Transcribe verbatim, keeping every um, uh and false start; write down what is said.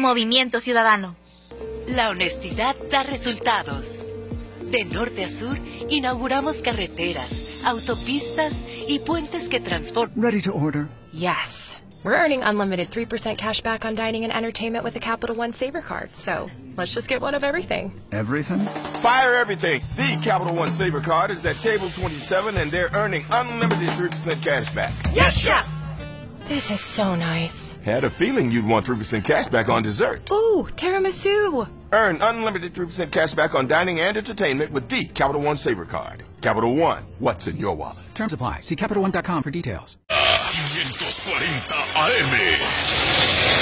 Movimiento Ciudadano. La honestidad da resultados. De norte a sur, inauguramos carreteras, autopistas y puentes que transforman. Ready to order? Yes. We're earning unlimited three percent cash back on dining and entertainment with the Capital One Saver Card, so let's just get one of everything. Everything? Fire everything! The Capital One Saver Card is at table twenty-seven and they're earning unlimited three percent cash back. Yes, Chef! This is so nice. Had a feeling you'd want three percent cash back on dessert. Ooh, tiramisu! Earn unlimited three percent cash back on dining and entertainment with the Capital One Saver Card. Capital One, what's in your wallet? Terms apply. See Capital One dot com for details. quinientos cuarenta A M.